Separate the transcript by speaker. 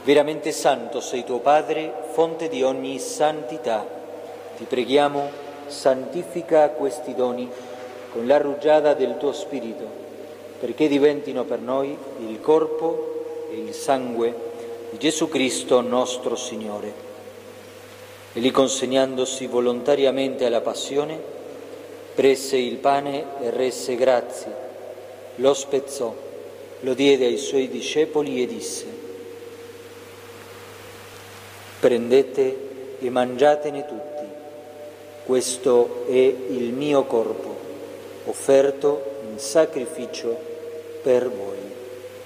Speaker 1: Veramente santo sei tuo Padre, fonte di ogni santità. Ti preghiamo, santifica questi doni con la rugiada del tuo Spirito, perché diventino per noi il corpo e il sangue di Gesù Cristo nostro Signore. E lì, consegnandosi volontariamente alla passione, prese il pane e rese grazie, lo spezzò, lo diede ai suoi discepoli e disse: prendete e mangiatene tutti, questo è il mio corpo, offerto in sacrificio per voi.